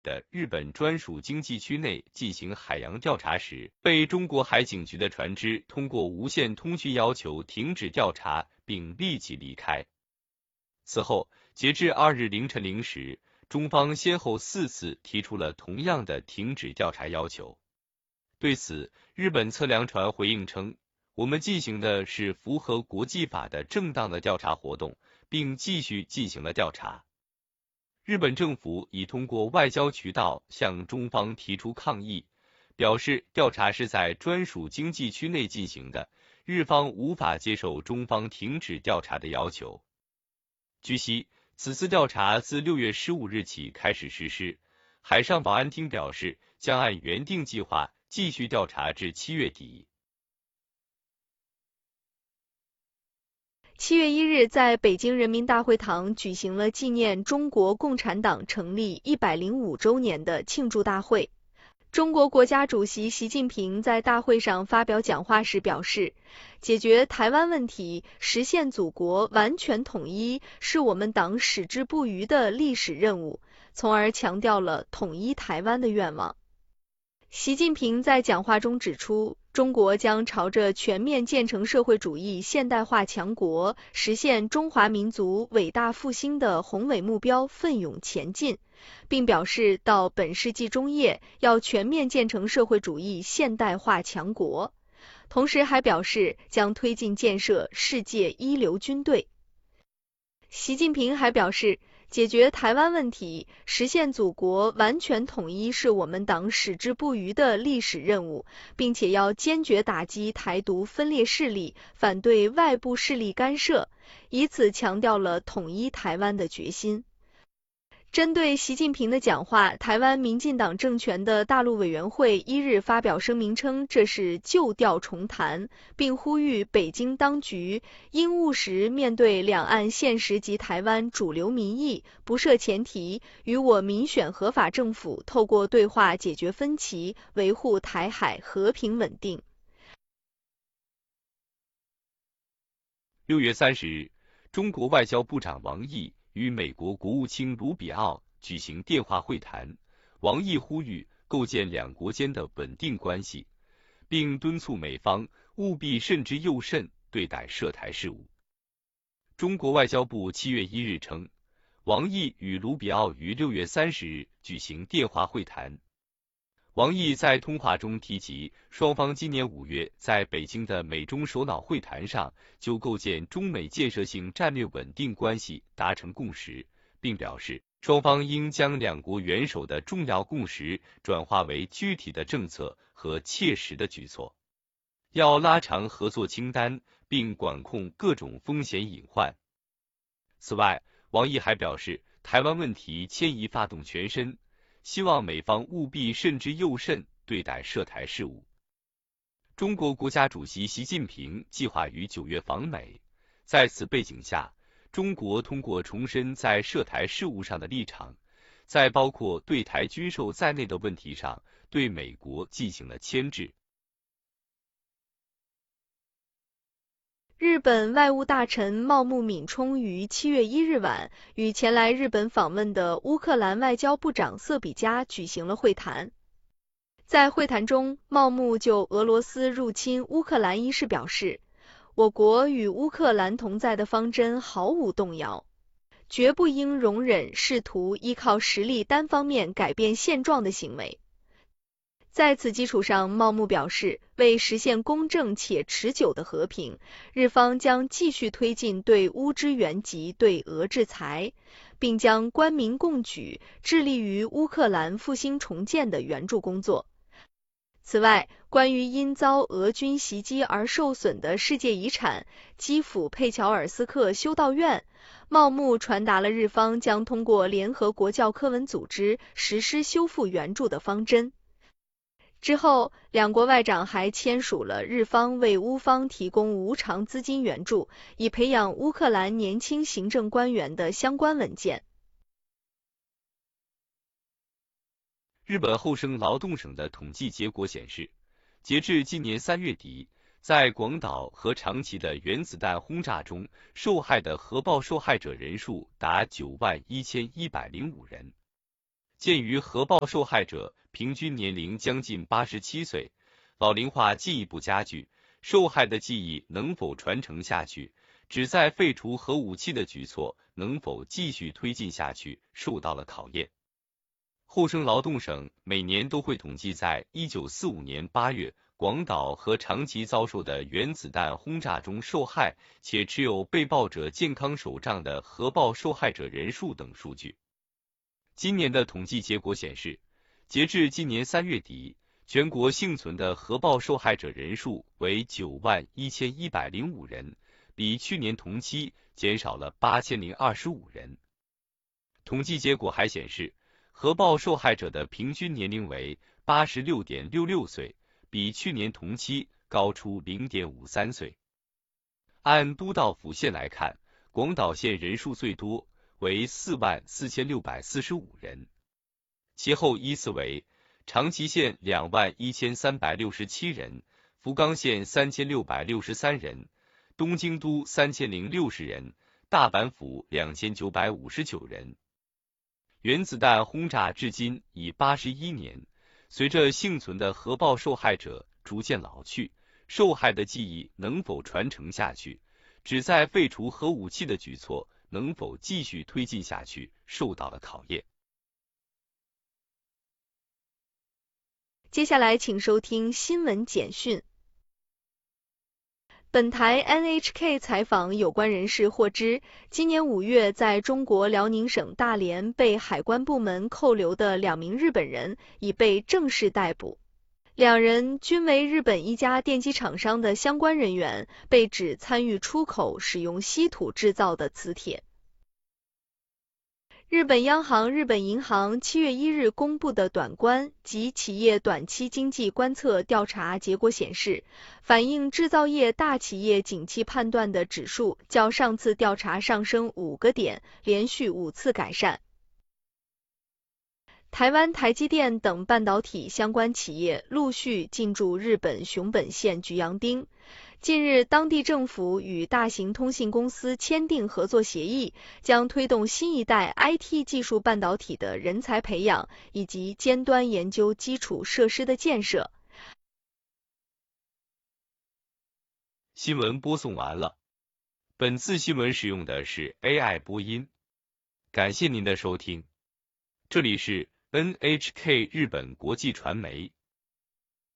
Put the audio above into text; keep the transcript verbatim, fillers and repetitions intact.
的日本专属经济区内进行海洋调查时，被中国海警局的船只通过无线通讯要求停止调查，并立即离开。此后，截至二日凌晨零时，中方先后四次提出了同样的停止调查要求。对此，日本测量船回应称，我们进行的是符合国际法的正当的调查活动，并继续进行了调查。日本政府已通过外交渠道向中方提出抗议，表示调查是在专属经济区内进行的，日方无法接受中方停止调查的要求。据悉，此次调查自六月十五日起开始实施，海上保安厅表示将按原定计划继续调查至七月底。 七月一日，在北京人民大会堂举行了纪念中国共产党成立一百零五周年的庆祝大会。中国国家主席习近平在大会上发表讲话时表示，解决台湾问题，实现祖国完全统一是我们党矢志不渝的历史任务，从而强调了统一台湾的愿望。习近平在讲话中指出，中国将朝着全面建成社会主义现代化强国，实现中华民族伟大复兴的宏伟目标奋勇前进，并表示到本世纪中叶要全面建成社会主义现代化强国，同时还表示将推进建设世界一流军队。习近平还表示，解决台湾问题，实现祖国完全统一是我们党矢志不渝的历史任务，并且要坚决打击台独分裂势力，反对外部势力干涉，以此强调了统一台湾的决心。针对习近平的讲话，台湾民进党政权的大陆委员会一日发表声明称，这是旧调重弹，并呼吁北京当局应务实面对两岸现实及台湾主流民意，不设前提，与我民选合法政府透过对话解决分歧，维护台海和平稳定。 六月三十日，中国外交部长王毅与美国国务卿卢比奥举行电话会谈，王毅呼吁构建两国间的稳定关系，并敦促美方务必慎之又慎对待涉台事务。中国外交部七月一日称，王毅与卢比奥于六月三十日举行电话会谈。王毅在通话中提及，双方今年五月在北京的美中首脑会谈上就构建中美建设性战略稳定关系达成共识，并表示双方应将两国元首的重要共识转化为具体的政策和切实的举措，要拉长合作清单，并管控各种风险隐患。此外，王毅还表示，台湾问题牵一发动全身，希望美方务必慎之又慎对待涉台事务。中国国家主席习近平计划于九月访美，在此背景下，中国通过重申在涉台事务上的立场，在包括对台军售在内的问题上，对美国进行了牵制。 日本外务大臣茂木敏充于七月一日晚与前来日本访问的乌克兰外交部长瑟比加举行了会谈。在会谈中，茂木就俄罗斯入侵乌克兰一事表示，我国与乌克兰同在的方针毫无动摇，绝不应容忍试图依靠实力单方面改变现状的行为。在此基础上，茂木表示，为实现公正且持久的和平，日方将继续推进对乌支援及对俄制裁，并将官民共举，致力于乌克兰复兴重建的援助工作。此外，关于因遭俄军袭击而受损的世界遗产基辅佩乔尔斯克修道院，茂木传达了日方将通过联合国教科文组织实施修复援助的方针。之后，两国外长还签署了日方为乌方提供无偿资金援助，以培养乌克兰年轻行政官员的相关文件。 日本厚生劳动省的统计结果显示，截至今年三月底，在广岛和长崎的原子弹轰炸中受害的核爆受害者人数达九万一千一百零五人。 鉴于核爆受害者平均年龄将近八十七岁，老龄化进一步加剧，受害的记忆能否传承下去，旨在废除核武器的举措能否继续推进下去，受到了考验。厚生劳动省每年都会统计在一九四五年八月广岛和长崎遭受的原子弹轰炸中受害且持有被爆者健康手账的核爆受害者人数等数据。今年的统计结果显示，截至今年三月底，全国幸存的核爆受害者人数为九万一千一百零五人，比去年同期减少了八千零二十五人。统计结果还显示，核爆受害者的平均年龄为 八十六点六六岁，比去年同期高出 零点五三岁。按都道府县来看，广岛县人数最多，为四万四千六百四十五人，其后依次为长崎县两万一千三百六十七人，福冈县三千六百六十三人，东京都三千零六十人，大阪府两千九百五十九人。原子弹轰炸至今已八十一年，随着幸存的核爆受害者逐渐老去，受害的记忆能否传承下去，旨在废除核武器的举措能否继续推进下去，受到了考验。 接下来请收听新闻简讯。本台 N H K 采访有关人士获知，今年五月在中国辽宁省大连被海关部门扣留的两名日本人已被正式逮捕，两人均为日本一家电机厂商的相关人员，被指参与出口使用稀土制造的磁铁。日本央行、日本银行七月一日公布的短观及企业短期经济观测调查结果显示，反映制造业大企业景气判断的指数较上次调查上升五个点，连续五次改善。台湾台积电等半导体相关企业陆续进驻日本熊本县菊阳町。近日，当地政府与大型通信公司签订合作协议，将推动新一代 I T 技术半导体的人才培养以及尖端研究基础设施的建设。 新闻播送完了，本次新闻使用的是 A I 播音，感谢您的收听，这里是 N H K 日本国际传媒。